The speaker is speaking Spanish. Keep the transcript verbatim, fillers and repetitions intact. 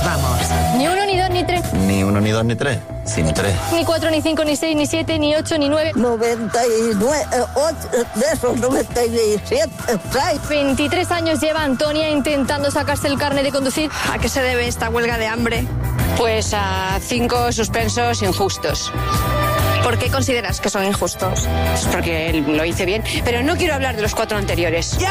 vamos. Ni uno, ni dos, ni tres. Ni uno, ni dos, ni tres, sino tres. Ni cuatro, ni cinco, ni seis, ni siete, ni ocho, ni nueve. noventa y nueve, ocho, de esos noventa y siete, seis. veintitrés años lleva Antonia intentando sacarse el carnet de conducir. ¿A qué se debe esta huelga de hambre? Pues a cinco suspensos injustos. ¿Por qué consideras que son injustos? Pues porque lo hice bien, pero no quiero hablar de los cuatro anteriores.